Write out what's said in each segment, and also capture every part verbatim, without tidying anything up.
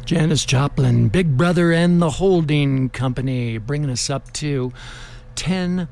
Janis Joplin, Big Brother and the Holding Company, bringing us up to ten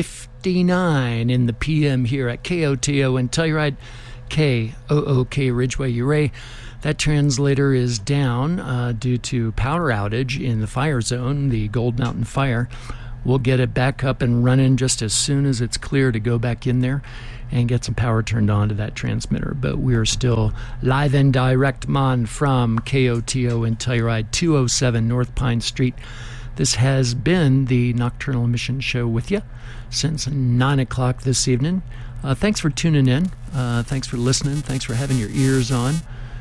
fifty-nine in the P M here at K O T O and Telluride, K O O K Ridgeway, Ouray. That translator is down uh, due to power outage in the fire zone, the Gold Mountain Fire. We'll get it back up and running just as soon as it's clear to go back in there and get some power turned on to that transmitter. But we are still live and direct, man, from K O T O in Telluride, two oh seven North Pine Street. This has been the Nocturnal Emission Show with you since nine o'clock this evening. Uh, thanks for tuning in. Uh, thanks for listening. Thanks for having your ears on.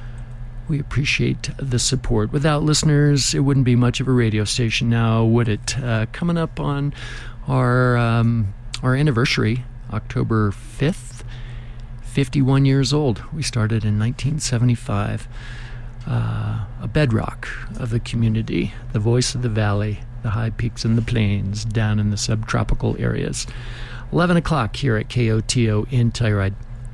We appreciate the support. Without listeners, it wouldn't be much of a radio station now, would it? Uh, coming up on our um, our anniversary, October fifth, fifty-one years old. We started in nineteen seventy-five. Uh, a bedrock of the community, the voice of the valley, the high peaks and the plains down in the subtropical areas. eleven o'clock here at K O T O in Telluride.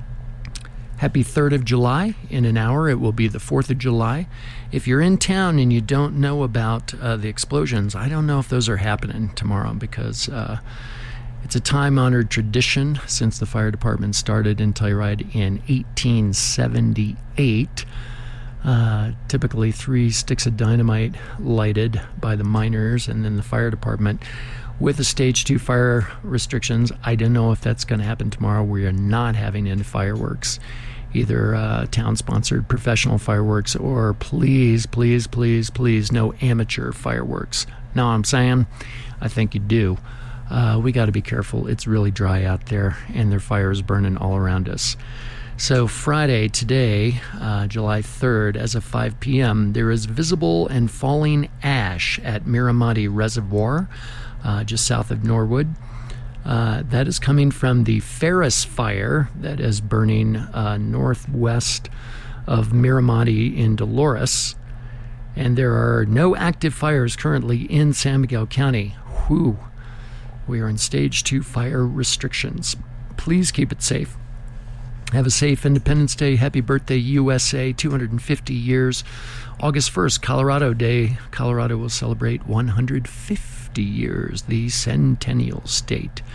Happy third of July. In an hour, it will be the fourth of July. If you're in town and you don't know about uh, the explosions, I don't know if those are happening tomorrow because uh, it's a time-honored tradition since the fire department started in Telluride in eighteen seventy-eight. Uh, typically three sticks of dynamite lighted by the miners and then the fire department. With the stage two fire restrictions, I don't know if that's going to happen tomorrow. We are not having any fireworks, either uh, town-sponsored professional fireworks or please, please, please, please, no amateur fireworks. Know what I'm saying? I think you do. Uh, we got to be careful. It's really dry out there, and there are fires burning all around us. So Friday, today, uh, July third, as of five p.m., there is visible and falling ash at Miramonte Reservoir, uh, just south of Norwood. Uh, that is coming from the Ferris Fire that is burning uh, northwest of Miramonte in Dolores. And there are no active fires currently in San Miguel County. Whew. We are in stage two fire restrictions. Please keep it safe. Have a safe Independence Day. Happy birthday, U S A, two hundred fifty years. August first, Colorado Day. Colorado will celebrate one hundred fifty years, the centennial state.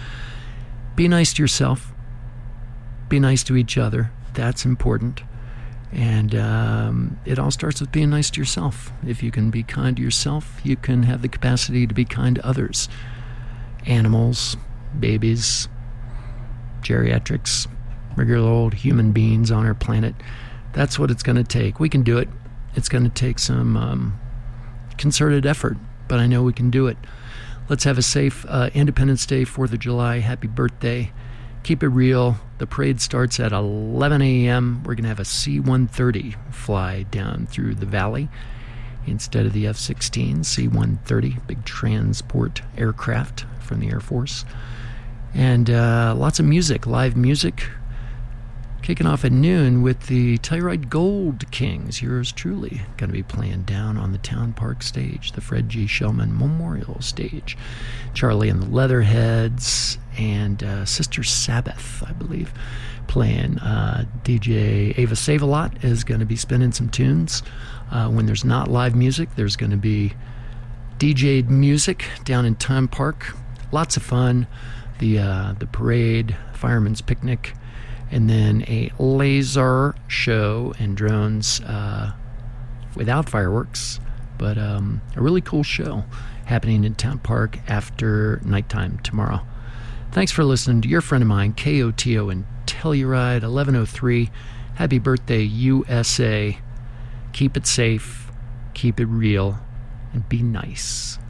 Be nice to yourself. Be nice to each other. That's important. And um, it all starts with being nice to yourself. If you can be kind to yourself, you can have the capacity to be kind to others. Animals, babies, geriatrics, regular old human beings on our planet. That's what it's going to take. We can do it. It's going to take some um, concerted effort, but I know we can do it. Let's have a safe uh, Independence Day, fourth of July. Happy birthday. Keep it real. The parade starts at eleven a.m. We're going to have a C one thirty fly down through the valley instead of the F sixteen. C one thirty, big transport aircraft from the Air Force. And uh, lots of music, live music. Kicking off at noon with the Telluride Gold Kings. Yours truly going to be playing down on the Town Park stage, the Fred G. Shellman Memorial Stage. Charlie and the Leatherheads and uh, Sister Sabbath, I believe, playing. Uh, D J Ava Save-A-Lot is going to be spinning some tunes. Uh, when there's not live music, there's going to be D J'd music down in Town Park. Lots of fun. The uh, the parade, fireman's picnic, and then a laser show and drones uh, without fireworks, but um, a really cool show happening in Town Park after nighttime tomorrow. Thanks for listening to your friend of mine, K O T O in Telluride, eleven oh three. Happy birthday, U S A. Keep it safe, keep it real, and be nice.